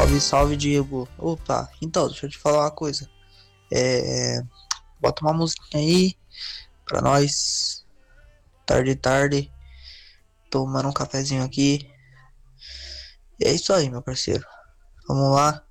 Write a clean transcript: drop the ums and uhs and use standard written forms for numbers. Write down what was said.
Salve, salve, Diego. Opa, então, deixa eu te falar uma coisa. É, bota uma musiquinha aí pra nós. Tarde, tarde, tomando um cafezinho aqui. E é isso aí, meu parceiro. Vamos lá.